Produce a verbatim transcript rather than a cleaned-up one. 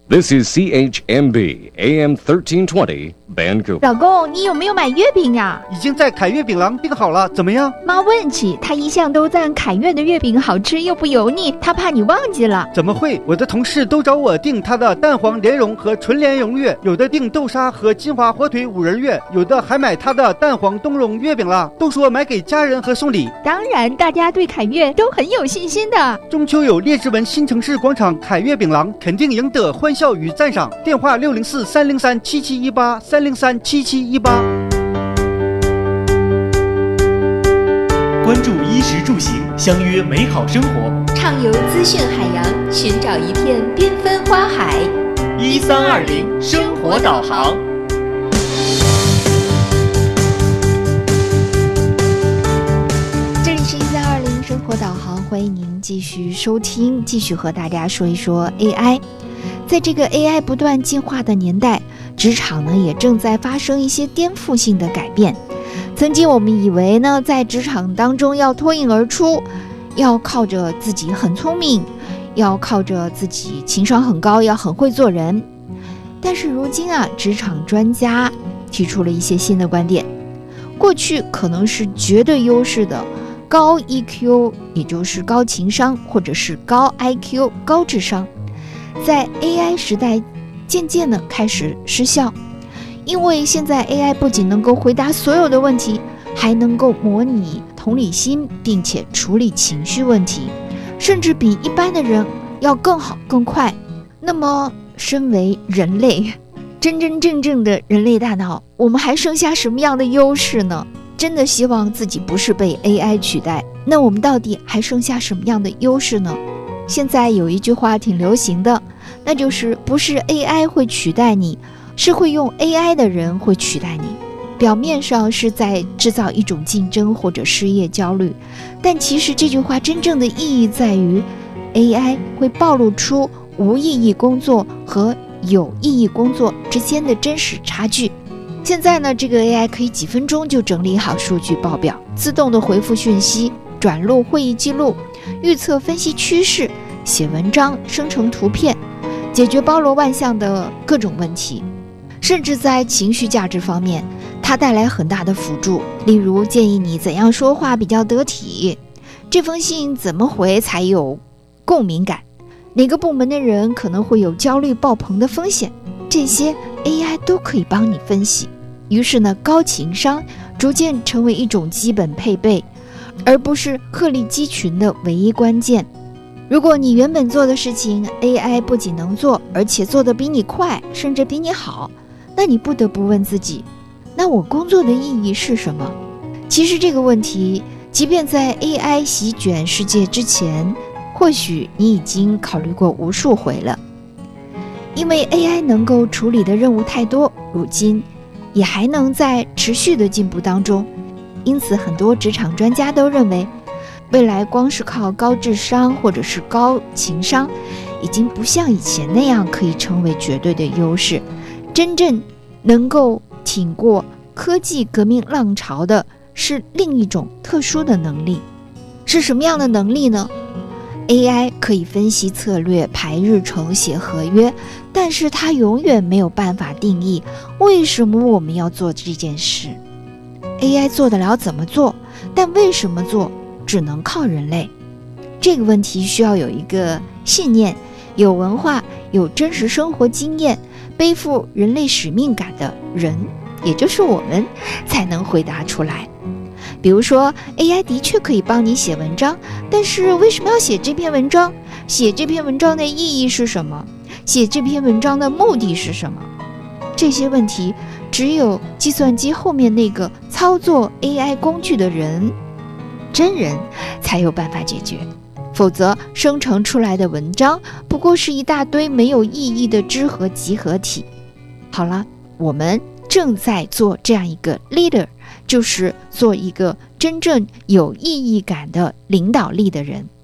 This is C H M B A M thirteen twenty Vancouver。 老公，你有没有买月饼啊？ 已经在凯悦饼廊订好了，怎么样？ 妈问起，她一向都赞凯悦的月饼好吃又不油腻，她怕你忘记了。 怎么会？我的同事都找我订他的蛋黄莲蓉和纯莲蓉月，有的订豆沙和金华火腿五仁月，有的还买他的蛋黄冬蓉月饼了，都说买给家人和送礼。 当然，大家对凯悦都很有信心的。 中秋有列治文新城市广场凯悦饼廊，肯定赢得欢笑与赞赏。电话六零四三零三七七一八三零三七七一八。 关注衣食住行，相约美好生活， 畅游资讯海洋，寻找一片缤纷花海。 一三二零生活导航。 这里是一三二零生活导航，欢迎您继续收听，继续和大家说一说 A I。在这个 A I 不断进化的年代，职场呢也正在发生一些颠覆性的改变。曾经我们以为呢，在职场当中要脱颖而出，要靠着自己很聪明，要靠着自己情商很高，要很会做人。但是如今啊，职场专家提出了一些新的观点。过去可能是绝对优势的高 E Q， 也就是高情商，或者是高 I Q， 高智商，在 A I 时代渐渐的开始失效。因为现在 A I 不仅能够回答所有的问题，还能够模拟同理心，并且处理情绪问题，甚至比一般的人要更好更快。那么身为人类，真真正正的人类大脑，我们还剩下什么样的优势呢？真的希望自己不是被 A I 取代，那我们到底还剩下什么样的优势呢？现在有一句话挺流行的，那就是不是 A I 会取代你，是会用 A I 的人会取代你。表面上是在制造一种竞争或者失业焦虑，但其实这句话真正的意义在于 A I 会暴露出无意义工作和有意义工作之间的真实差距。现在呢，这个 A I 可以几分钟就整理好数据报表，自动的回复讯息，转录会议记录，预测分析趋势，写文章，生成图片，解决包罗万象的各种问题。甚至在情绪价值方面，它带来很大的辅助，例如建议你怎样说话比较得体，这封信怎么回才有共鸣感，哪个部门的人可能会有焦虑爆棚的风险，这些 A I 都可以帮你分析。于是呢，高情商逐渐成为一种基本配备，而不是鹤立鸡群的唯一关键。如果你原本做的事情 A I 不仅能做，而且做得比你快，甚至比你好，那你不得不问自己，那我工作的意义是什么？其实这个问题，即便在 A I 席卷世界之前，或许你已经考虑过无数回了。因为 A I 能够处理的任务太多，如今也还能在持续的进步当中。因此很多职场专家都认为，未来光是靠高智商或者是高情商，已经不像以前那样可以成为绝对的优势。真正能够挺过科技革命浪潮的是另一种特殊的能力。是什么样的能力呢？ A I 可以分析策略，排日程，写合约，但是它永远没有办法定义为什么我们要做这件事。 A I 做得了怎么做，但为什么做只能靠人类。这个问题需要有一个信念，有文化，有真实生活经验，背负人类使命感的人，也就是我们，才能回答出来。比如说 A I 的确可以帮你写文章，但是为什么要写这篇文章？写这篇文章的意义是什么？写这篇文章的目的是什么？这些问题只有计算机后面那个操作 A I 工具的人，真人才有办法解决。否则生成出来的文章不过是一大堆没有意义的知和集合体。好了，我们正在做这样一个 leader， 就是做一个真正有意义感的领导力的人。